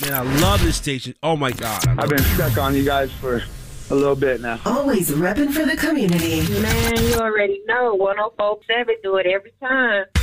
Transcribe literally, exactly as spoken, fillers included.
and I love this station. Oh, my God. I've been stuck on you guys for a little bit now. Always repping for the community. Man, you already know. one oh four point seven do it every time.